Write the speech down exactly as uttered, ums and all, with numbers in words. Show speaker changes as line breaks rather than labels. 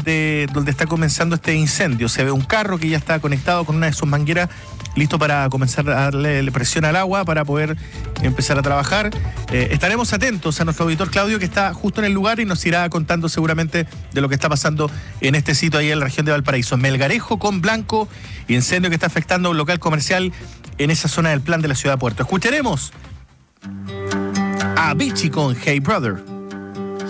de donde está comenzando este incendio. Se ve un carro que ya está conectado con una de sus mangueras, listo para comenzar a darle presión al agua para poder empezar a trabajar. Eh, estaremos atentos a nuestro auditor Claudio, que está justo en el lugar y nos irá contando seguramente de lo que está pasando en este sitio ahí en la región de Valparaíso. Melgarejo con Blanco, incendio que está afectando a un local comercial en esa zona del plan de la ciudad de Puerto. Escucharemos a Vichy con Hey Brother.